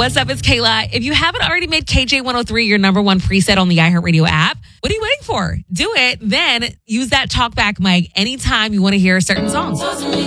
What's up? It's Kayla. If you haven't already made KJ103 your number one preset on the iHeartRadio app, what are you waiting for? Do it. Then use that talkback mic anytime you want to hear certain songs.